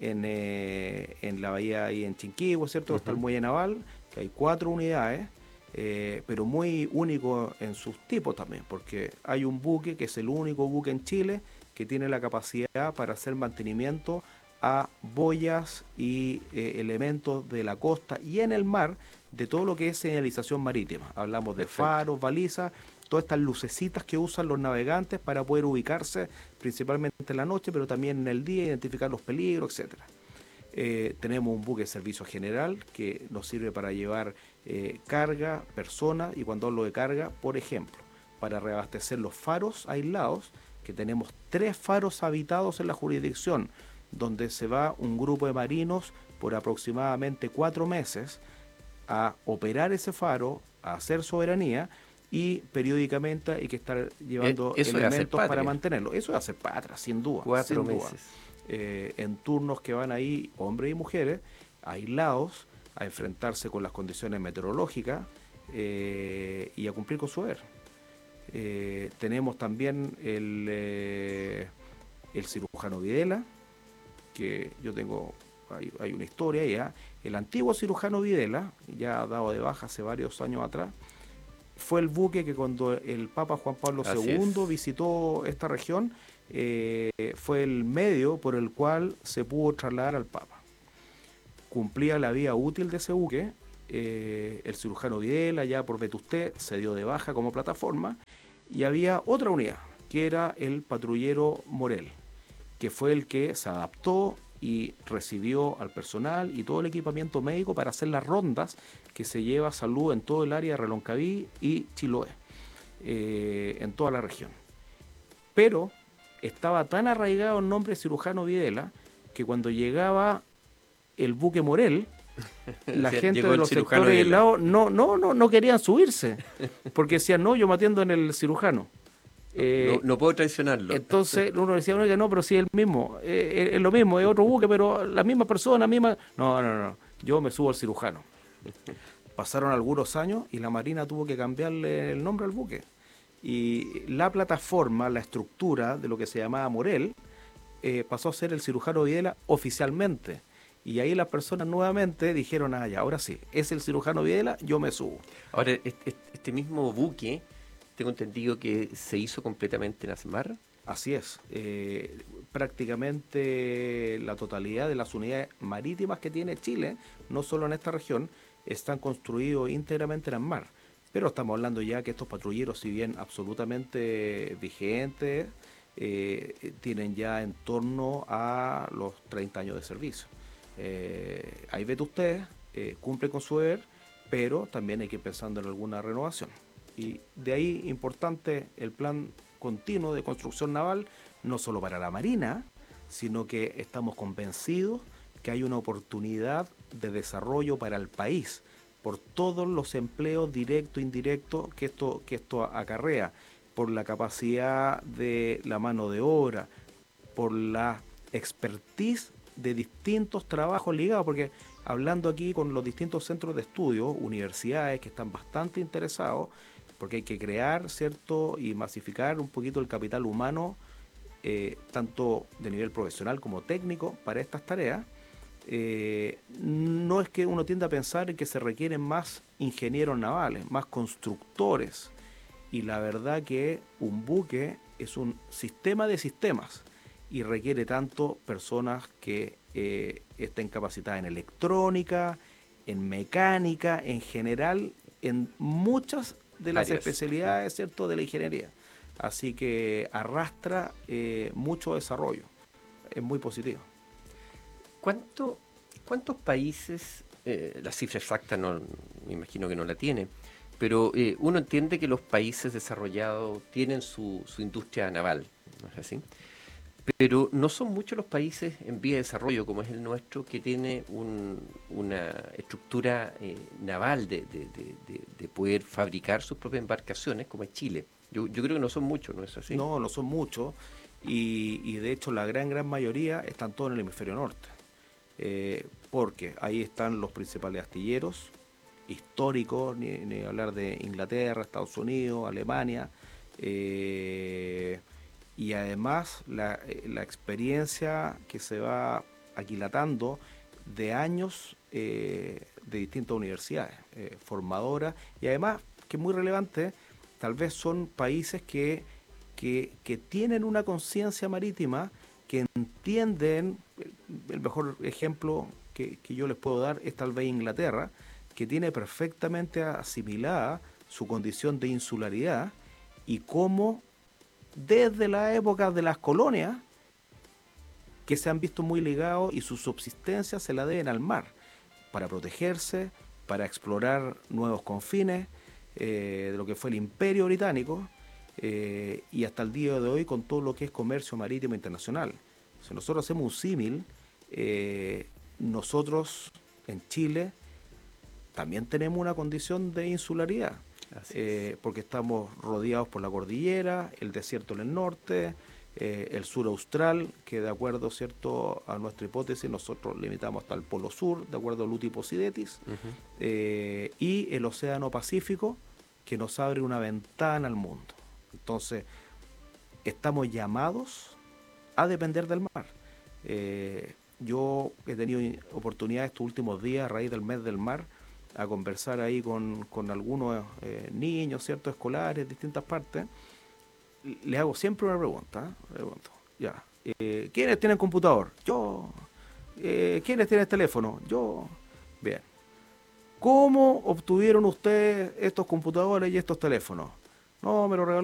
en la bahía ahí en Chinquihue, ¿cierto? Está el muelle naval, que hay 4 unidades, pero muy único en sus tipos también, porque hay un buque que es el único buque en Chile que tiene la capacidad para hacer mantenimiento a boyas y elementos de la costa y en el mar de todo lo que es señalización marítima. Hablamos de faros, balizas, todas estas lucecitas que usan los navegantes para poder ubicarse principalmente en la noche, pero también en el día, identificar los peligros, etcétera. Tenemos un buque de servicio general que nos sirve para llevar carga, personas, y cuando hablo de carga, por ejemplo, para reabastecer los faros aislados, que tenemos 3 faros habitados en la jurisdicción, donde se va un grupo de marinos por aproximadamente 4 meses a operar ese faro, a hacer soberanía, y periódicamente hay que estar llevando elementos para mantenerlo. Eso es hacer patria, sin duda. 4 meses. En turnos que van ahí hombres y mujeres, aislados, a enfrentarse con las condiciones meteorológicas y a cumplir con su deber. Tenemos también el cirujano Videla, que yo tengo, hay una historia ya. El antiguo cirujano Videla, ya dado de baja hace varios años atrás, fue el buque que cuando el Papa Juan Pablo II visitó esta región, fue el medio por el cual se pudo trasladar al Papa. Cumplía la vía útil de ese buque. El cirujano Videla, ya por Vetusté, se dio de baja como plataforma, y había otra unidad, que era el patrullero Morel, que fue el que se adaptó y recibió al personal y todo el equipamiento médico para hacer las rondas que se lleva salud en todo el área de Reloncaví y Chiloé, en toda la región. Pero estaba tan arraigado el nombre cirujano Videla que cuando llegaba el buque Morel, la gente de los sectores aislados no querían subirse, porque decían, no, yo me atiendo en el cirujano. No puedo traicionarlo. Entonces uno decía, no, pero sí es el mismo, es lo mismo, es otro buque, pero la misma persona, No, yo me subo al cirujano. Pasaron algunos años y la Marina tuvo que cambiarle el nombre al buque. Y la plataforma, la estructura de lo que se llamaba Morel, pasó a ser el cirujano Videla oficialmente. Y ahí las personas nuevamente dijeron, ya, ahora sí, es el cirujano Videla, yo me subo. Ahora, este mismo buque, tengo entendido que se hizo completamente en ASMAR. Así es. Prácticamente la totalidad de las unidades marítimas que tiene Chile, no solo en esta región, están construidos íntegramente en ASMAR. Pero estamos hablando ya que estos patrulleros, si bien absolutamente vigentes, tienen ya en torno a los 30 años de servicio. Ahí ve usted, cumple con su deber, pero también hay que ir pensando en alguna renovación. Y de ahí importante el plan continuo de construcción naval, no solo para la Marina, sino que estamos convencidos que hay una oportunidad de desarrollo para el país, por todos los empleos directos e indirectos que esto acarrea, por la capacidad de la mano de obra, por la expertise de distintos trabajos ligados, porque hablando aquí con los distintos centros de estudio, universidades que están bastante interesados, porque hay que crear, ¿cierto?, y masificar un poquito el capital humano, tanto de nivel profesional como técnico, para estas tareas. No es que uno tienda a pensar en que se requieren más ingenieros navales, más constructores, y la verdad que un buque es un sistema de sistemas y requiere tanto personas que estén capacitadas en electrónica, en mecánica, en general, en muchas de las especialidades, ¿cierto?, de la ingeniería. Así que arrastra mucho desarrollo, es muy positivo. ¿Cuántos países, la cifra exacta no, me imagino que no la tiene, pero uno entiende que los países desarrollados tienen su industria naval, ¿no es así? Pero no son muchos los países en vía de desarrollo, como es el nuestro, que tiene una estructura naval de poder fabricar sus propias embarcaciones, como es Chile. Yo creo que no son muchos, ¿no es así? No son muchos, y de hecho la gran mayoría están todos en el hemisferio norte. Porque ahí están los principales astilleros históricos, ni hablar de Inglaterra, Estados Unidos, Alemania, y además la experiencia que se va aquilatando de años de distintas universidades formadoras, y además, que es muy relevante, tal vez son países que tienen una conciencia marítima, que entienden. El mejor ejemplo que yo les puedo dar es tal vez Inglaterra, que tiene perfectamente asimilada su condición de insularidad, y cómo desde la época de las colonias, que se han visto muy ligados, y su subsistencia se la deben al mar, para protegerse, para explorar nuevos confines de lo que fue el Imperio Británico, y hasta el día de hoy con todo lo que es comercio marítimo internacional. Si nosotros hacemos un símil, nosotros en Chile también tenemos una condición de insularidad, porque estamos rodeados por la cordillera, el desierto en el norte, el sur austral, que de acuerdo, ¿cierto?, a nuestra hipótesis, nosotros limitamos hasta el polo sur, de acuerdo a Luti Posidetis, y el océano Pacífico, que nos abre una ventana al mundo. Entonces, estamos llamados a depender del mar. Yo he tenido oportunidad estos últimos días, a raíz del mes del mar, a conversar ahí con algunos niños, ¿cierto?, escolares, de distintas partes. Les hago siempre una pregunta, ¿quiénes tienen computador? Yo. ¿Quiénes tienen teléfono? Yo. Bien. ¿Cómo obtuvieron ustedes estos computadores y estos teléfonos? No, me lo regaló